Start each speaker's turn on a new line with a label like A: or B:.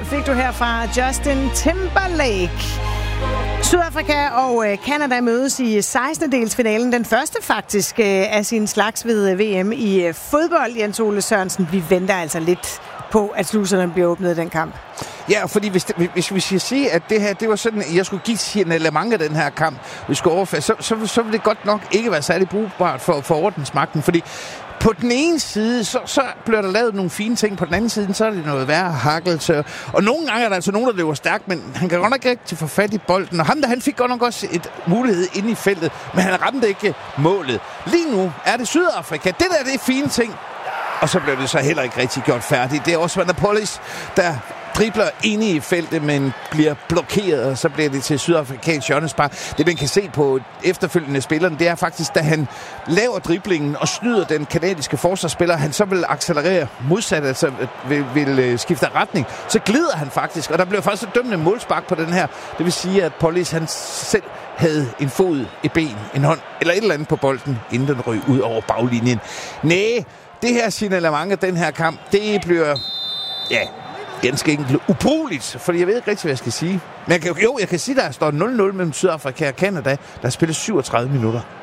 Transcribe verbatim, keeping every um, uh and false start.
A: fik du her fra Justin Timberlake. Sydafrika og Canada mødes i sekstende-delsfinalen. Den første faktisk af sin slags ved V M i fodbold, Jens Ole Sørensen. Vi venter altså lidt på, at sluserne bliver åbnet i den kamp.
B: Ja, fordi hvis, det, hvis vi skal sige, at det her, det var sådan, jeg skulle give signalement af den her kamp, vi skulle overføre, så, så, så ville det godt nok ikke være særlig brugbart for, for ordensmagten, fordi på den ene side, så, så bliver der lavet nogle fine ting. På den anden side, så er det noget værre hakkelse. Og nogle gange er der altså nogen, der løber stærkt, men han kan godt nok ikke rigtig få fat i bolden. Og ham der, han fik godt nok også et mulighed inde i feltet, men han ramte ikke målet. Lige nu er det Sydafrika. Det der, det er fine ting. Og så blev det så heller ikke rigtig gjort færdigt. Det er også Vanapolis, der dribler inde i feltet, men bliver blokeret, og så bliver det til sydafrikansk hjørnespark. Det, man kan se på efterfølgende spilleren, det er faktisk, da han laver driblingen og snyder den kanadiske forsvarsspiller, han så vil accelerere modsat, altså vil, vil skifte retning, så glider han faktisk, og der bliver faktisk et dømmende målspark på den her. Det vil sige, at Polis, han selv havde en fod, et ben, en hånd, eller et eller andet på bolden, inden den røg ud over baglinjen. Næh, det her signalement af den her kamp, det bliver, ja, ganske enkelt ubrugeligt, fordi jeg ved ikke rigtig, hvad jeg skal sige. Men jeg kan, jo, jeg kan sige, at der står nul nul mellem Sydafrika og Canada, der spiller syvogtredive minutter.